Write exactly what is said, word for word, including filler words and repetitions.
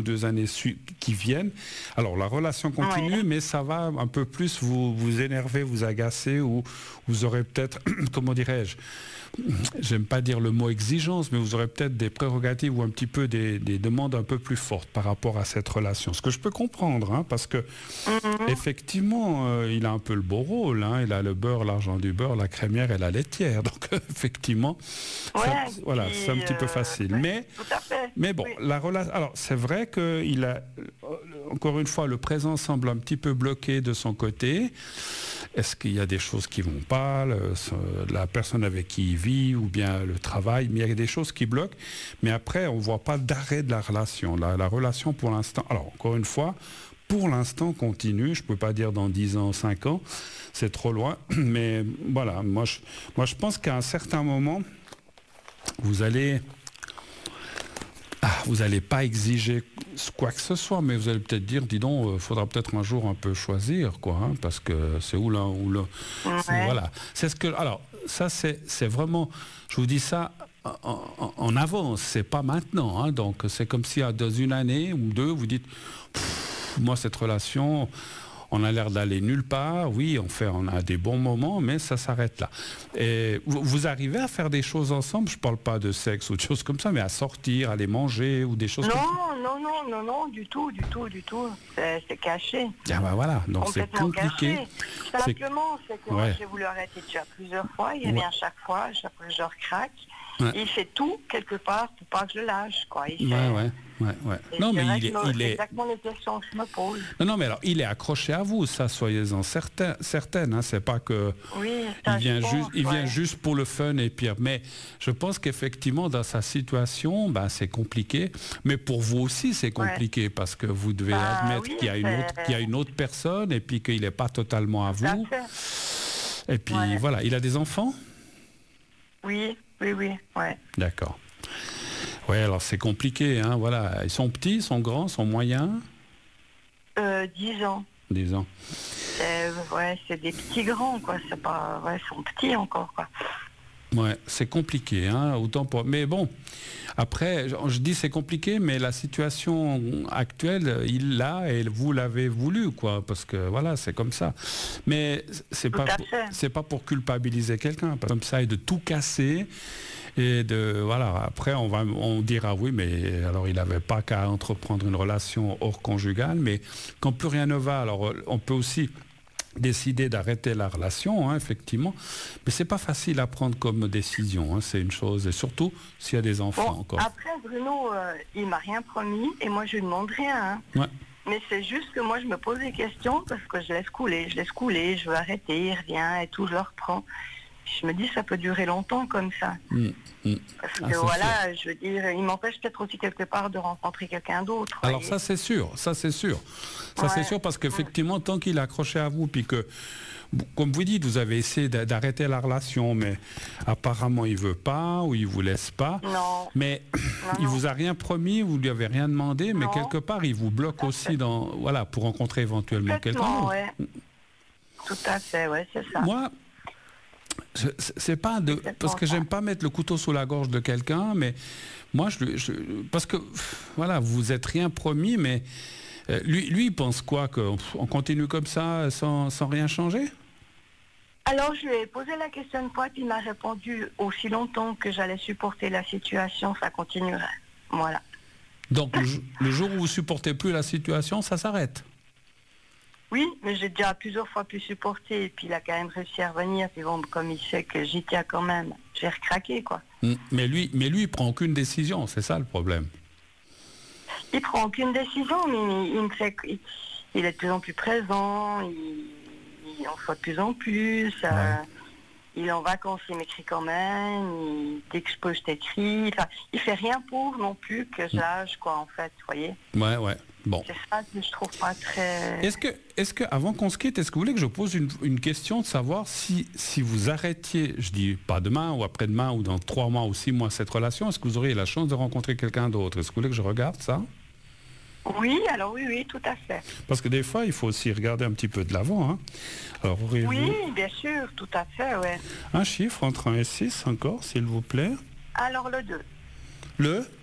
ou deux années qui viennent, alors la relation continue, ouais. mais ça va un peu plus vous, vous énerver, vous agacer, ou vous aurez peut-être, comment dirais-je, j'aime pas dire le mot exigence, mais vous aurez peut-être des prérogatives ou un petit peu des, des demandes un peu plus fortes par rapport à cette relation. Ce que je peux comprendre, hein, parce que mm-hmm. effectivement, euh, il a un peu le beau rôle, hein, il a le beurre, l'argent du beurre, la crémière et la laitière. Donc effectivement, ouais, ça, voilà, puis, c'est un petit peu facile. Euh, mais, tout à fait. mais bon, oui. la relation. Alors c'est vrai que il a, encore une fois, le présent semble un petit peu bloqué de son côté. Est-ce qu'il y a des choses qui vont pas, le, la personne avec qui il vit, ou bien le travail, mais il y a des choses qui bloquent. Mais après, on ne voit pas d'arrêt de la relation. La, la relation, pour l'instant, alors encore une fois, pour l'instant continue. Je ne peux pas dire dans dix ans, cinq ans, c'est trop loin. Mais voilà, moi je, moi, je pense qu'à un certain moment, vous allez... Ah, vous n'allez pas exiger quoi que ce soit, mais vous allez peut-être dire, dis donc, il euh, faudra peut-être un jour un peu choisir, quoi, hein, parce que c'est où l'un ou l'autre. Ouais. Voilà. C'est ce que. Alors, ça, c'est, c'est vraiment. Je vous dis ça en, en, en avance, c'est pas maintenant. Hein, donc, c'est comme si dans une année ou deux, vous dites, moi, cette relation. On a l'air d'aller nulle part, oui, on, fait, on a des bons moments, mais ça s'arrête là. Et vous, vous arrivez à faire des choses ensemble, je ne parle pas de sexe ou de choses comme ça, mais à sortir, aller manger ou des choses non, comme ça. Non, non, non, non, du tout, du tout, du tout. C'est, c'est caché. Ah ben voilà, donc c'est compliqué. Caché. Simplement, c'est, c'est que ouais. moi, j'ai voulu arrêter déjà plusieurs fois, il revient ouais. à chaque fois, chaque fois je recraque. Ouais. Il fait tout, quelque part, pour pas que je lâche, quoi. Il fait... Ouais, ouais. Ouais, ouais. Non, mais il est, me, il est... exactement les questions que je me pose. Non, non, mais alors, il est accroché à vous, ça, soyez-en certain, certaine. Hein, c'est pas que... Oui, ça, il vient, pense, juste, il ouais. vient juste pour le fun et pire. Mais je pense qu'effectivement, dans sa situation, ben, c'est compliqué. Mais pour vous aussi, c'est compliqué, ouais. parce que vous devez bah, admettre oui, qu'il, y a une autre, qu'il y a une autre personne et puis qu'il n'est pas totalement à vous. Et puis, ouais. voilà. Il a des enfants ? Oui, oui, oui, ouais. D'accord. Oui, alors c'est compliqué, hein, voilà. Ils sont petits, ils sont grands, ils sont moyens euh, dix ans. dix ans. C'est, ouais, c'est des petits grands, quoi. C'est pas, ouais, ils sont petits encore, quoi. Ouais, c'est compliqué, hein, autant pour... Mais bon, après, je, je dis c'est compliqué, mais la situation actuelle, il l'a et vous l'avez voulu, quoi, parce que voilà, c'est comme ça. Mais c'est pas, pour, c'est pas pour culpabiliser quelqu'un, comme ça, et de tout casser. Et de voilà, après on va on dira oui, mais alors il n'avait pas qu'à entreprendre une relation hors conjugale, mais quand plus rien ne va, alors on peut aussi décider d'arrêter la relation, hein, effectivement, mais c'est pas facile à prendre comme décision, hein, c'est une chose, et surtout s'il y a des enfants bon, encore. Après Bruno, euh, il m'a rien promis et moi je lui demande rien. Hein. Ouais. Mais c'est juste que moi je me pose des questions parce que je laisse couler, je laisse couler, je veux arrêter, il revient et tout, je le reprends. Je me dis ça peut durer longtemps comme ça. Mmh, mmh. Parce que ah, voilà, sûr. Je veux dire, il m'empêche peut-être aussi quelque part de rencontrer quelqu'un d'autre. Alors voyez. ça c'est sûr, ça c'est sûr. Ça ouais. c'est sûr parce qu'effectivement, tant qu'il est accroché à vous, puis que, comme vous dites, vous avez essayé d'arrêter la relation, mais apparemment il ne veut pas ou il ne vous laisse pas. Non. Mais non, il ne non. vous a rien promis, vous ne lui avez rien demandé, mais non. quelque part il vous bloque aussi dans, voilà, pour rencontrer éventuellement quelqu'un d'autre. Ouais. Tout à fait, ouais, c'est ça. Moi, Je, c'est pas de parce que j'aime pas mettre le couteau sous la gorge de quelqu'un, mais moi je, je parce que voilà, vous êtes rien promis, mais euh, lui lui il pense quoi, qu'on on continue comme ça sans, sans rien changer? Alors je lui ai posé la question une fois, puis il m'a répondu aussi longtemps que j'allais supporter la situation, ça continuerait. Voilà. Donc le, le jour où vous supportez plus la situation, ça s'arrête? Oui, mais j'ai déjà plusieurs fois pu supporter, et puis il a quand même réussi à revenir, puis bon, comme il sait que j'y tiens quand même, j'ai recraqué, quoi. Mais lui, mais lui, il prend aucune décision, c'est ça le problème. Il prend aucune décision, mais il, il me fait, il, il est de plus en plus présent, il, il en fait de plus en plus, ouais. euh, il est en vacances, il m'écrit quand même, il, dès que je peux, je t'écris, enfin, il fait rien pour non plus que je lâche, quoi, en fait, vous voyez. Ouais, ouais. Bon. C'est ça que je trouve pas très... Est-ce que, est-ce que, avant qu'on se quitte, est-ce que vous voulez que je pose une, une question de savoir si, si vous arrêtiez, je dis pas demain ou après-demain ou dans trois mois ou six mois cette relation, est-ce que vous auriez la chance de rencontrer quelqu'un d'autre? Est-ce que vous voulez que je regarde ça? Oui, alors oui, oui, tout à fait. Parce que des fois, il faut aussi regarder un petit peu de l'avant. Hein. Alors, oui, bien sûr, tout à fait, ouais. Un chiffre entre un et six encore, s'il vous plaît. Alors le deux. Le